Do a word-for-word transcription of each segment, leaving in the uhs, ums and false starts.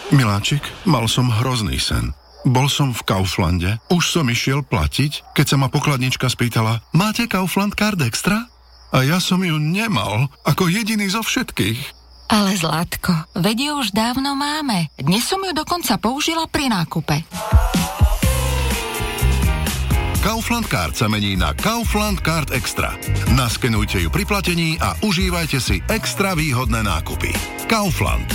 Miláčik, mal som hrozný sen. Bol som v Kauflande, už som išiel platiť, keď sa ma pokladnička spýtala: máte Kaufland Card Extra? A ja som ju nemal, ako jediný zo všetkých. Ale Zlatko, veď ju už dávno máme. Dnes som ju dokonca použila pri nákupe. Kaufland Card sa mení na Kaufland Card Extra. Naskenujte ju pri platení a užívajte si extra výhodné nákupy. Kaufland.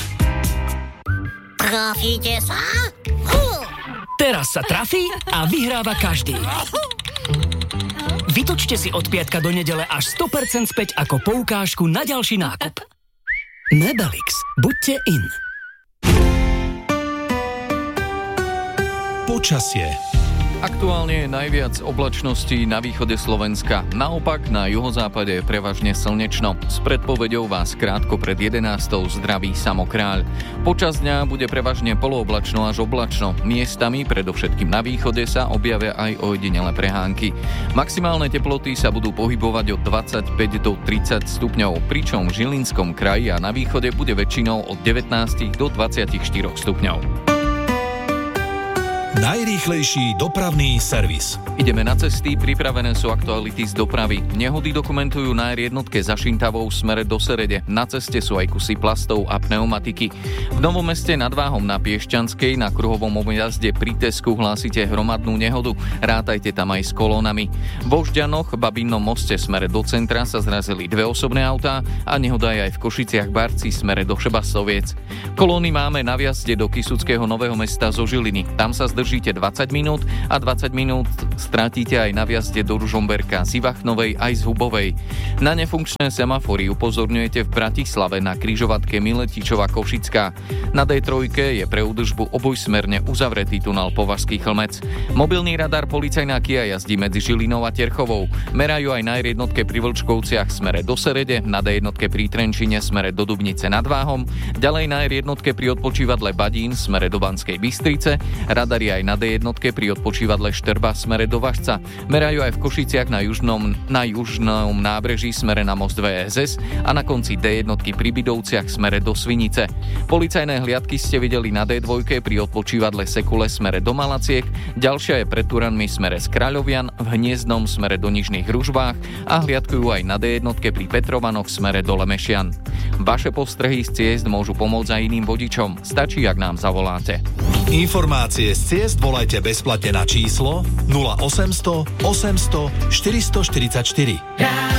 Trafíte sa? Teraz sa trafí a vyhráva každý. Vytočte si od piatka do nedele až sto percent späť ako poukážku na ďalší nákup. Mebelix. Buďte in. Počasie. Aktuálne je najviac oblačností na východe Slovenska. Naopak na juhozápade je prevažne slnečno. S predpoveďou vás krátko pred jedenástou zdraví Samo Kráľ. Počas dňa bude prevažne polooblačno až oblačno. Miestami, predovšetkým na východe, sa objavia aj ojedinelé prehánky. Maximálne teploty sa budú pohybovať od dvadsaťpäť do tridsať stupňov, pričom v Žilinskom kraji a na východe bude väčšinou od devätnásť do dvadsaťštyri stupňov. Najrýchlejší dopravný servis. Ideme na cesty, pripravené sú aktuality z dopravy. Nehody dokumentujú na er jednotke za Šintavou v smere do Serede. Na ceste sú aj kusy plastov a pneumatiky. V Novom Meste nad Váhom na Piešťanskej na kruhovom objazde pri Tesku hlásite hromadnú nehodu. Rátajte tam aj s kolónami. Vo Žďanoch, Babinnom moste smere do centra sa zrazili dve osobné autá a nehoda je aj v Košiciach Barci smere do Šebastoviec. Kolóny máme na vjazde do Kysuckého Nového Mesta zo Žiliny. Tam sa zdržíte dvadsať minút a dvadsať minút stratíte aj na vjazde do Ružomberka, z Ivachnovej aj z Hubovej. Na nefunkčné semafory upozorňujete v Bratislave na križovatke Miletičova Košická. Na dé tri je pre údržbu obojsmerne uzavretý tunel Považský Chlmec. Mobilný radar policajná Kia jazdí medzi Žilinou a Terchovou. Merajú aj na er jednotke pri Vlčkovciach smere do Serede, na dé jednotke pri Trenčine smere do Dubnice nad Váhom, ďalej na er jednotke pri odpočívadle Badín smere do Banskej Bystrice, radari aj na dé jednotke pri odpočívadle Šterba smere do Važca. Merajú aj v Košiciach na južnom, na južnom nábreží smere na most vé es es a na konci dé jednotky pri Bidovciach smere do Svinice. Policajné hliadky ste videli na dé dva pri odpočívadle Sekule smere do Malaciek, ďalšia je pred Turanmi smere z Kráľovian, v Hniezdnom smere do Nižných Ružbách a hliadkujú aj na dé jednotke pri Petrovanoch smere do Lemešian. Vaše postrehy z ciest môžu pomôcť aj iným vodičom. Stačí, ak nám zavoláte. Informácie z ciest volajte bezplatne na číslo nula osemsto osemsto štyristoštyridsaťštyri.